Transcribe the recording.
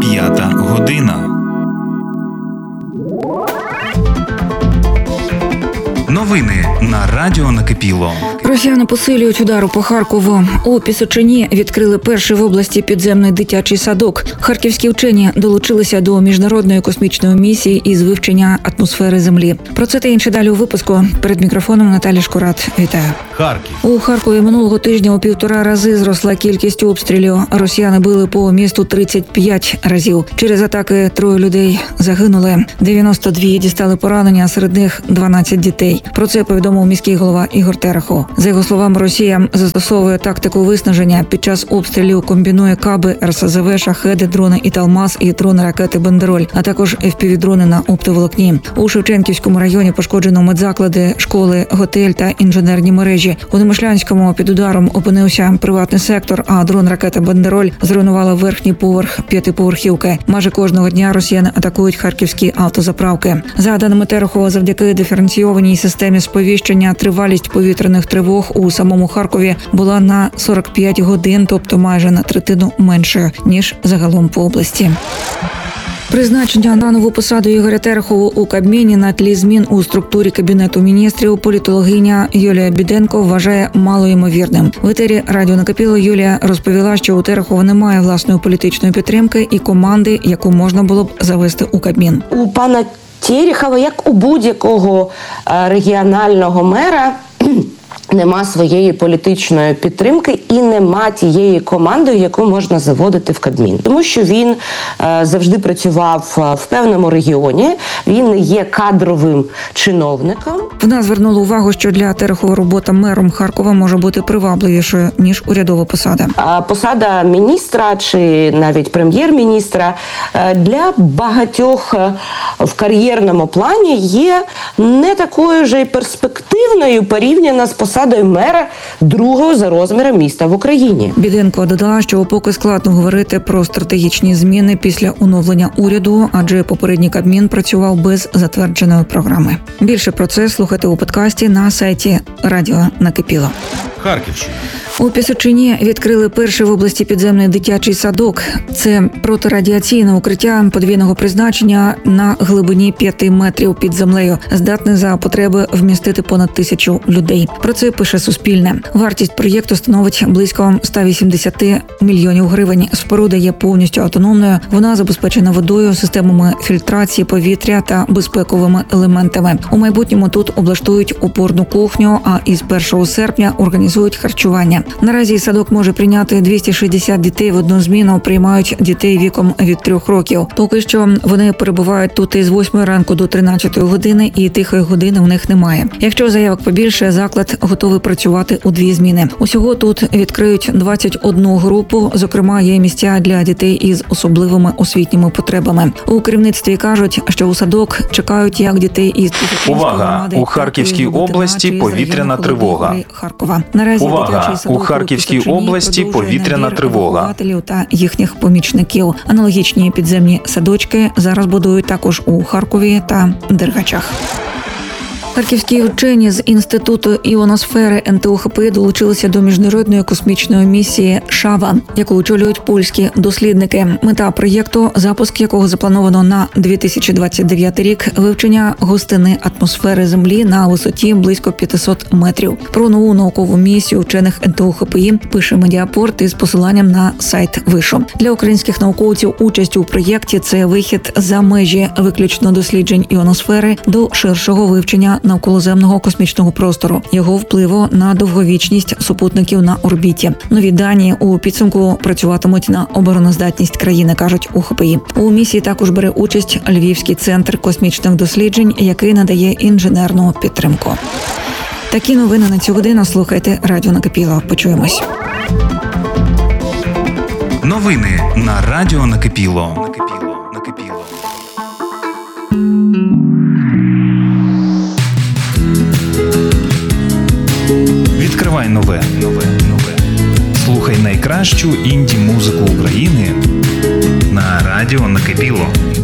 5 година. Новини на Радіо Накипіло. Росіяни посилюють удару по Харкову. У Пісочині відкрили перший в області підземний дитячий садок. Харківські вчені долучилися до міжнародної космічної місії із вивчення атмосфери Землі. Про це та інше далі у випуску. Перед мікрофоном Наталя Шкурат. Вітаю. Харків. У Харкові минулого тижня у 1,5 рази зросла кількість обстрілів. Росіяни били по місту 35 разів. Через атаки 3 людей загинули, 92 дістали поранення, а серед них 12 дітей. Про це повідомив міський голова Ігор Терехов. За його словами, Росія застосовує тактику виснаження. Під час обстрілів комбінує каби, РСЗВ, шахеди, дрони «Італмаз» і дрони-ракети «Бандероль», а також FPV-дрони на оптоволокні. У Шевченківському районі пошкоджено медзаклади, школи, готель та інженерні мережі. У Немишлянському під ударом опинився приватний сектор, а дрон-ракета «Бандероль» зруйнувала верхній поверх 5-поверхівки. Майже кожного дня росіяни атакують харківські автозаправки. За даними Терехова, завдяки диференційованій системі сповіщення, тривалість повітряних тривог у самому Харкові була на 45 годин, тобто майже на третину менше, ніж загалом по області. Призначення на нову посаду Ігоря Терехова у Кабміні на тлі змін у структурі Кабінету міністрів політологиня Юлія Біденко вважає малоймовірним. В етері Радіо Накипіло Юлія розповіла, що у Терехова немає власної політичної підтримки і команди, яку можна було б завести у Кабмін. У пана Терехова, як у будь-якого регіонального мера, нема своєї політичної підтримки і нема тієї команди, яку можна заводити в Кабмін. Тому що він завжди працював в певному регіоні, він не є кадровим чиновником. Вона звернула увагу, що для Терехова робота мером Харкова може бути привабливішою, ніж урядова посада. Посада міністра чи навіть прем'єр-міністра для багатьох в кар'єрному плані є не такою ж і перспективною порівняно з посадою мера другого за розміром міста в Україні. Біденко додала, що поки складно говорити про стратегічні зміни після оновлення уряду, адже попередній Кабмін працював без затвердженої програми. Більше про це слухайте у подкасті на сайті Радіо Накипіло. Харківщина. У Пісочині відкрили перший в області підземний дитячий садок. Це протирадіаційне укриття подвійного призначення на глибині 5 метрів під землею, здатне за потреби вмістити понад 1000 людей. Про це пише Суспільне. Вартість проєкту становить близько 180 мільйонів гривень. Споруда є повністю автономною. Вона забезпечена водою, системами фільтрації повітря та безпековими елементами. У майбутньому тут облаштують опорну кухню, а із 1 серпня організують харчування. Наразі садок може прийняти 260 дітей в одну зміну, приймають дітей віком від 3 років. Поки що вони перебувають тут із 8 ранку до 13 години, і тихої години у них немає. Якщо заявок побільше, заклад готовий працювати у 2 зміни. Усього тут відкриють 21 групу, зокрема є місця для дітей із особливими освітніми потребами. У керівництві кажуть, що у садок чекають як дітей із Увага! У Харківській області повітряна тривога. Харкова. Наразі Увага! У Харківській області повітряна тривога. Та їхніх помічників. Аналогічні підземні садочки зараз будують також у Харкові та Дергачах. Харківські вчені з Інституту іоносфери НТУ-ХПІ долучилися до міжнародної космічної місії «Шава», яку очолюють польські дослідники. Мета проєкту, запуск якого заплановано на 2029 рік, вивчення густини атмосфери Землі на висоті близько 500 метрів. Про нову наукову місію вчених НТУ-ХПІ пише Медіапорт із посиланням на сайт Вишу. Для українських науковців участь у проєкті – це вихід за межі виключно досліджень іоносфери до ширшого вивчення навколоземного космічного простору, його впливу на довговічність супутників на орбіті. Нові дані у підсумку працюватимуть на обороноздатність країни, кажуть у ХПІ. У місії також бере участь Львівський центр космічних досліджень, який надає інженерну підтримку. Такі новини на цю годину. Слухайте Радіо Накипіло. Почуємось. Новини на Радіо Накипіло. Відкривай нове. Слухай найкращу інді-музику України на Радіо Накипіло.